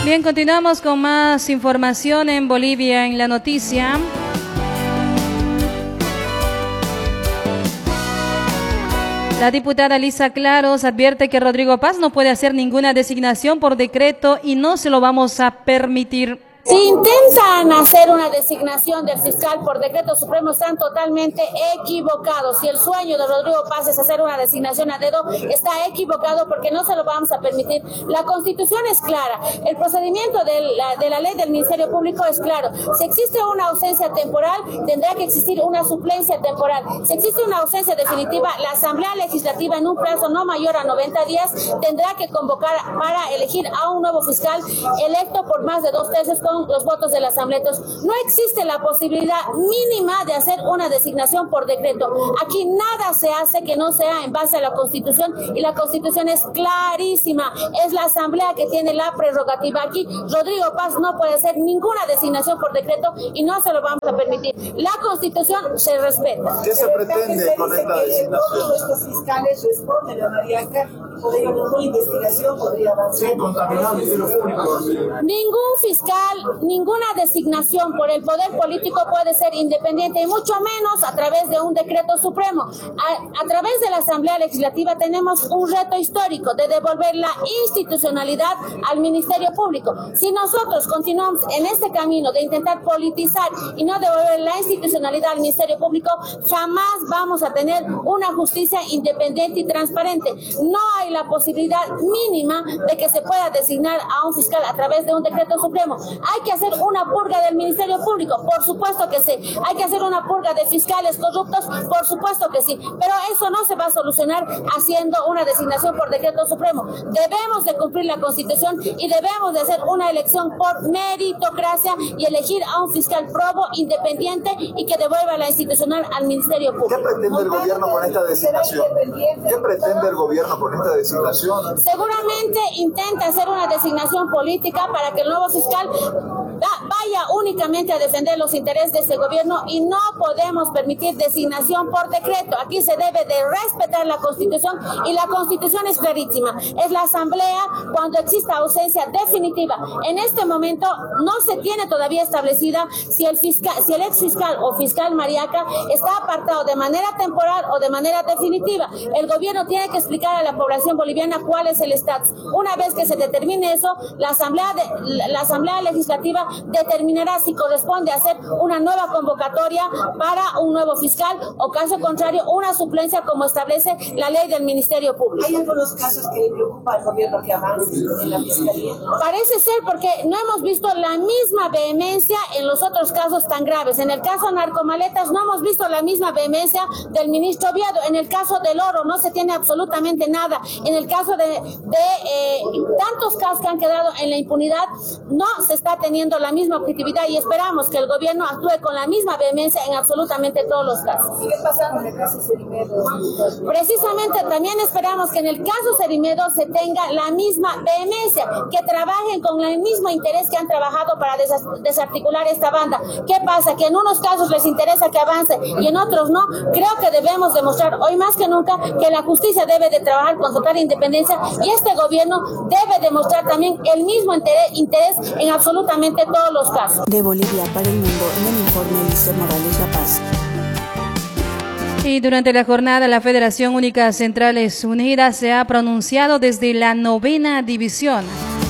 Bien, continuamos con más información en Bolivia en la noticia. La diputada Lisa Claros advierte que Rodrigo Paz no puede hacer ninguna designación por decreto y no se lo vamos a permitir. Si intentan hacer una designación del fiscal por decreto supremo, están totalmente equivocados. Si el sueño de Rodrigo Paz es hacer una designación a dedo, está equivocado porque no se lo vamos a permitir. La Constitución es clara, el procedimiento de la ley del Ministerio Público es claro. Si existe una ausencia temporal, tendrá que existir una suplencia temporal. Si existe una ausencia definitiva, la Asamblea Legislativa en un plazo no mayor a 90 días tendrá que convocar para elegir a un nuevo fiscal electo por más de 2/3 con los votos de la Asamblea. Entonces, no existe la posibilidad mínima de hacer una designación por decreto. Aquí nada se hace que no sea en base a la Constitución, y la Constitución es clarísima. Es la Asamblea que tiene la prerrogativa. Aquí Rodrigo Paz no puede hacer ninguna designación por decreto y no se lo vamos a permitir. La Constitución se respeta. ¿Qué se pretende con esta designación? Todos estos fiscales responden a Mariaca, podría ninguna investigación, podría avanzar. Sí, contaminado el Ministerio Público. Ningún fiscal, ninguna designación por el poder político puede ser independiente, y mucho menos a través de un decreto supremo. A través de la Asamblea Legislativa tenemos un reto histórico de devolver la institucionalidad al Ministerio Público. Si nosotros continuamos en este camino de intentar politizar y no devolver la institucionalidad al Ministerio Público, jamás vamos a tener una justicia independiente y transparente. No hay la posibilidad mínima de que se pueda designar a un fiscal a través de un decreto supremo. Hay que hacer una purga del Ministerio Público, por supuesto que sí. Hay que hacer una purga de fiscales corruptos, por supuesto que sí. Pero eso no se va a solucionar haciendo una designación por decreto supremo. Debemos de cumplir la Constitución y debemos de hacer una elección por meritocracia y elegir a un fiscal probo, independiente y que devuelva la institucional al Ministerio Público. ¿Qué pretende el gobierno con esta designación? ¿Qué pretende el gobierno con esta designación? Seguramente intenta hacer una designación política para que el nuevo fiscal vaya únicamente a defender los intereses de este gobierno, y no podemos permitir designación por decreto. Aquí se debe de respetar la Constitución, y la Constitución es clarísima. Es la Asamblea cuando exista ausencia definitiva. En este momento no se tiene todavía establecida si el ex fiscal o fiscal Mariaca está apartado de manera temporal o de manera definitiva. El gobierno tiene que explicar a la población boliviana cuál es el estatus. Una vez que se determine eso, la Asamblea Legislativa determinará si corresponde hacer una nueva convocatoria para un nuevo fiscal, o caso contrario una suplencia como establece la ley del Ministerio Público. ¿Hay algunos casos que le preocupa al gobierno que avance en la fiscalía? Parece ser, porque no hemos visto la misma vehemencia en los otros casos tan graves. En el caso narcomaletas no hemos visto la misma vehemencia del ministro Viado. En el caso del oro no se tiene absolutamente nada. En el caso de tantos casos que han quedado en la impunidad, no se está teniendo la misma objetividad, y esperamos que el gobierno actúe con la misma vehemencia en absolutamente todos los casos. ¿Qué pasando en el caso Cerimedo? Precisamente también esperamos que en el caso Cerimedo se tenga la misma vehemencia, que trabajen con el mismo interés que han trabajado para desarticular esta banda. ¿Qué pasa? Que en unos casos les interesa que avance y en otros no. Creo que debemos demostrar hoy más que nunca que la justicia debe de trabajar con total independencia, y este gobierno debe demostrar también el mismo interés en absolutamente todos los casos. De Bolivia para el mundo, en el informe Lister Morales La Paz. Y durante la jornada, la Federación Única Centrales Unidas se ha pronunciado desde la 9ª división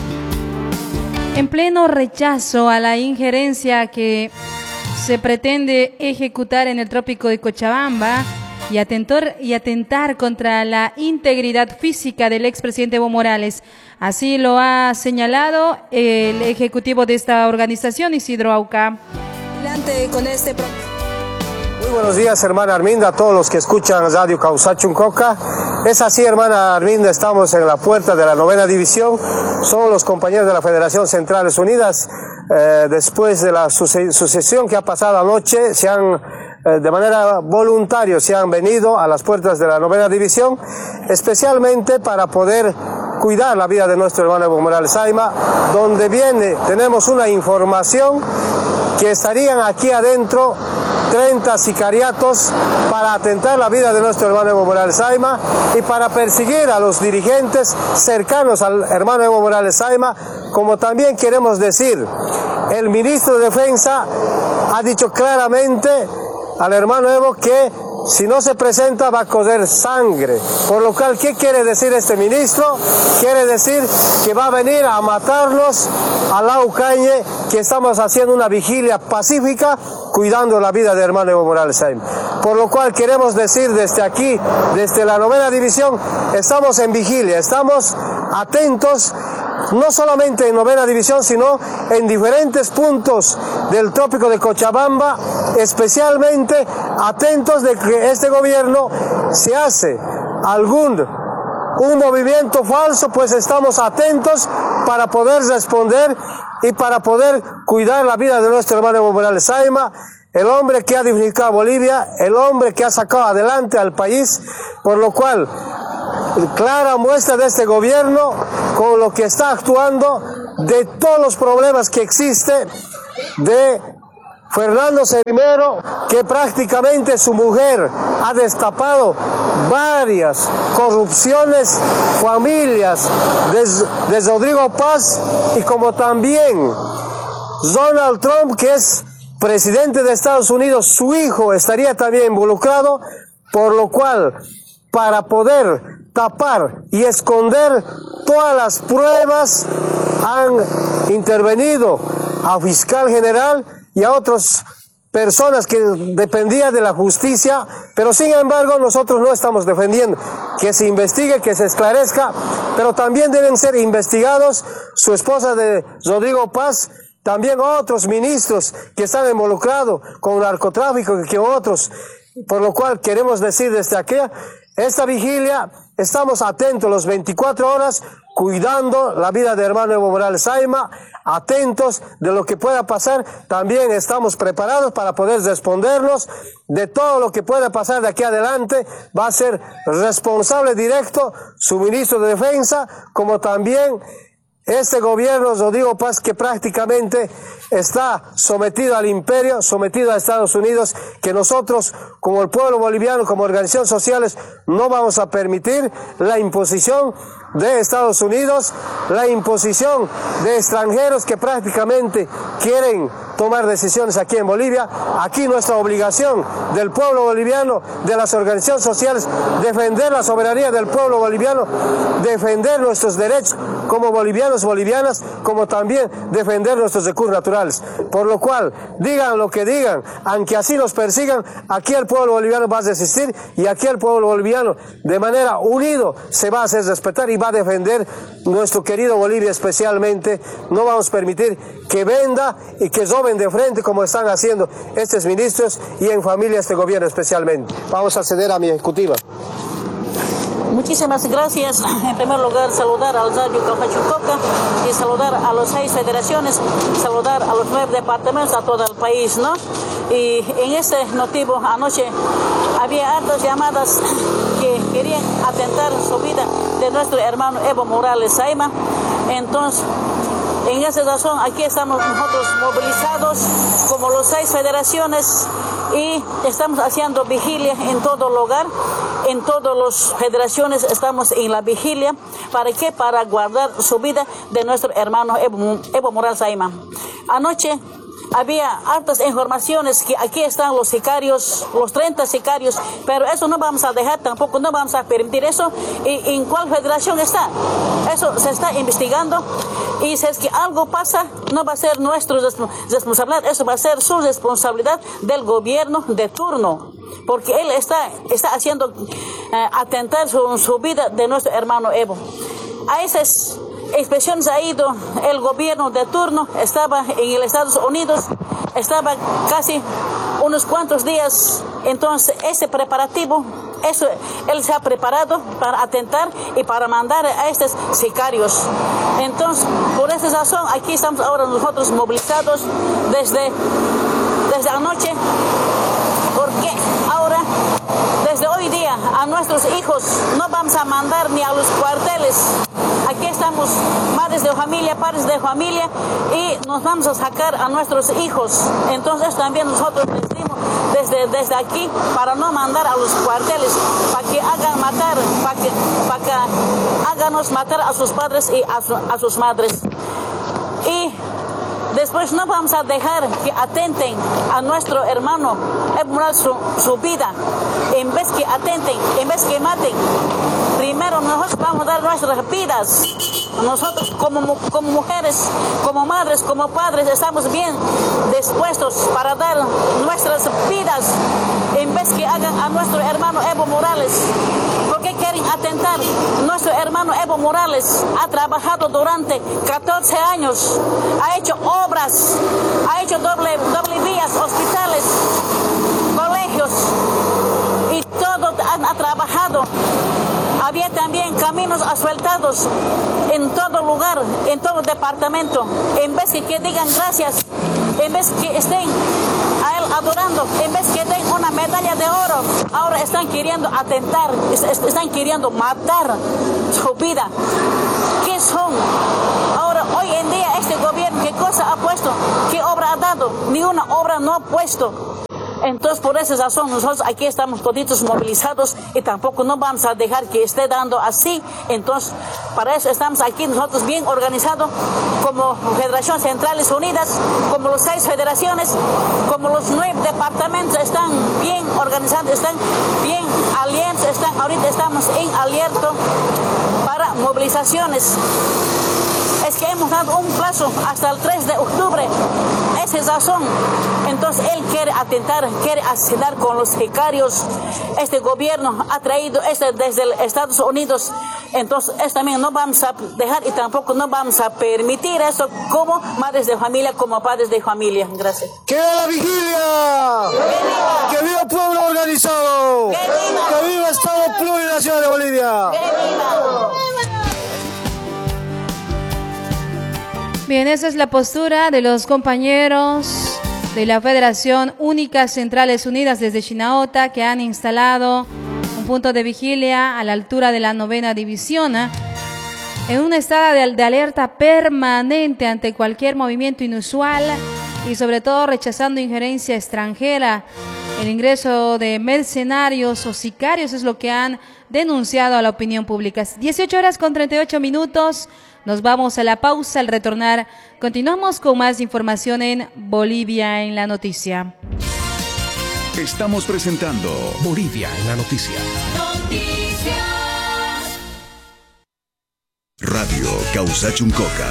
en pleno rechazo a la injerencia que se pretende ejecutar en el trópico de Cochabamba y atentar contra la integridad física del expresidente Evo Morales. Así lo ha señalado el ejecutivo de esta organización, Isidro Auca. Adelante con este Muy buenos días, hermana Arminda, a todos los que escuchan Radio Causachuncoca. Es así, hermana Arminda, estamos en la puerta de la 9ª división. Son los compañeros de la Federación Centrales Unidas. Después de la sucesión que ha pasado anoche, de manera voluntaria se han venido a las puertas de la 9ª división, especialmente para poder cuidar la vida de nuestro hermano Evo Morales Ayma, donde tenemos una información que estarían aquí adentro 30 sicariatos para atentar la vida de nuestro hermano Evo Morales Ayma y para perseguir a los dirigentes cercanos al hermano Evo Morales Ayma. Como también queremos decir, el ministro de Defensa ha dicho claramente al hermano Evo que si no se presenta va a correr sangre. Por lo cual, ¿qué quiere decir este ministro? Quiere decir que va a venir a matarnos a Laucañe, que estamos haciendo una vigilia pacífica cuidando la vida del hermano Evo Morales Ayma. Por lo cual queremos decir desde aquí, desde la 9ª división, estamos en vigilia, estamos atentos, no solamente en 9ª división, sino en diferentes puntos del trópico de Cochabamba, especialmente atentos de que este gobierno, si hace un movimiento falso, pues estamos atentos para poder responder y para poder cuidar la vida de nuestro hermano Evo Morales Ayma, el hombre que ha dignificado a Bolivia, el hombre que ha sacado adelante al país. Por lo cual, clara muestra de este gobierno con lo que está actuando, de todos los problemas que existen, de Fernando I, que prácticamente su mujer ha destapado varias corrupciones, familias de Rodrigo Paz, y como también Donald Trump, que es presidente de Estados Unidos, su hijo estaría también involucrado. Por lo cual, para poder tapar y esconder todas las pruebas, han intervenido a fiscal general y a otras personas que dependían de la justicia, pero sin embargo nosotros no estamos defendiendo que se investigue, que se esclarezca, pero también deben ser investigados su esposa de Rodrigo Paz, también otros ministros que están involucrados con narcotráfico y que otros. Por lo cual queremos decir desde aquí, esta vigilia estamos atentos las 24 horas, cuidando la vida de hermano Evo Morales Ayma, atentos de lo que pueda pasar. También estamos preparados para poder respondernos de todo lo que pueda pasar de aquí adelante. Va a ser responsable directo su ministro de Defensa, como también este gobierno, Rodrigo Paz, que prácticamente está sometido al imperio, sometido a Estados Unidos, que nosotros, como el pueblo boliviano, como organizaciones sociales, no vamos a permitir la imposición de Estados Unidos, la imposición de extranjeros que prácticamente quieren tomar decisiones aquí en Bolivia. Aquí nuestra obligación del pueblo boliviano, de las organizaciones sociales, defender la soberanía del pueblo boliviano, defender nuestros derechos como bolivianos, bolivianas, como también defender nuestros recursos naturales. Por lo cual, digan lo que digan, aunque así nos persigan, aquí el pueblo boliviano va a resistir, y aquí el pueblo boliviano de manera unido se va a hacer respetar y va a defender nuestro querido Bolivia especialmente. No vamos a permitir que venda y que roben de frente como están haciendo estos ministros y en familia este gobierno especialmente. Vamos a ceder a mi ejecutiva. Muchísimas gracias. En primer lugar, saludar al Radio Causacho Coca y saludar a las 6 federaciones, saludar a los 9 departamentos, a todo el país, ¿no? Y en este motivo, anoche había hartas llamadas que querían atentar su vida de nuestro hermano Evo Morales Ayma. Entonces, en esa razón, aquí estamos nosotros movilizados como las 6 federaciones y estamos haciendo vigilia en todo lugar, en todas las federaciones estamos en la vigilia. ¿Para qué? Para guardar su vida de nuestro hermano Evo Morales Ayma. Anoche había hartas informaciones que aquí están los sicarios, los 30 sicarios, pero eso no vamos a dejar, tampoco no vamos a permitir eso. ¿Y en cuál federación está? Eso se está investigando, y si es que algo pasa, no va a ser nuestra responsabilidad, eso va a ser su responsabilidad del gobierno de turno, porque él está haciendo atentar su vida de nuestro hermano Evo. A esas inspecciones ha ido el gobierno de turno, estaba en los Estados Unidos, estaba casi unos cuantos días. Entonces ese preparativo, eso él se ha preparado para atentar y para mandar a estos sicarios. Entonces, por esa razón, aquí estamos ahora nosotros movilizados desde anoche, porque ahora, desde hoy día, a nuestros hijos no vamos a mandar ni a los cuarteles. Aquí estamos madres de familia, padres de familia, y nos vamos a sacar a nuestros hijos. Entonces también nosotros decimos desde aquí para no mandar a los cuarteles, para que hagan matar, para que háganos matar a sus padres y a sus madres. Y después no vamos a dejar que atenten a nuestro hermano Evo Morales su vida. En vez que atenten, en vez que maten, primero nosotros vamos a dar nuestras vidas. Nosotros como mujeres, como madres, como padres, estamos bien dispuestos para dar nuestras vidas en vez que hagan a nuestro hermano Evo Morales. ¿Por qué quieren atentar? Nuestro hermano Evo Morales ha trabajado durante 14 años, ha hecho obras, ha hecho doble vías, hospitales, colegios y todo ha trabajado. Había también caminos asfaltados en todo lugar, en todo departamento. En vez que digan gracias, en vez que estén a él adorando, en vez que den una medalla de oro, ahora están queriendo atentar, están queriendo matar su vida. ¿Qué son? Ahora, hoy en día, este gobierno, ¿qué cosa ha puesto? ¿Qué obra ha dado? Ni una obra no ha puesto. Entonces, por esa razón, nosotros aquí estamos toditos movilizados y tampoco no vamos a dejar que esté dando así. Entonces, para eso estamos aquí nosotros bien organizados como Federación Centrales Unidas, como las 6 federaciones, como los 9 departamentos están bien organizados, están bien aliados, ahorita estamos en alerta para movilizaciones. Es que hemos dado un plazo hasta el 3 de octubre. Esa es razón. Entonces él quiere atentar, quiere asesinar con los sicarios. Este gobierno ha traído desde Estados Unidos. Entonces también no vamos a dejar y tampoco no vamos a permitir eso como madres de familia, como padres de familia. Gracias. ¡Queda la vigilia! ¡Que viva el pueblo organizado! ¡Que viva el Estado plurinacional de Bolivia! Bien, esa es la postura de los compañeros de la Federación Única Centrales Unidas desde Chinaota, que han instalado un punto de vigilia a la altura de la 9ª división, en un estado de alerta permanente ante cualquier movimiento inusual y sobre todo rechazando injerencia extranjera. El ingreso de mercenarios o sicarios es lo que han denunciado a la opinión pública. 18:38. Nos vamos a la pausa. Al retornar, continuamos con más información en Bolivia en la Noticia. Estamos presentando Bolivia en la Noticia. Radio Causachuncoca.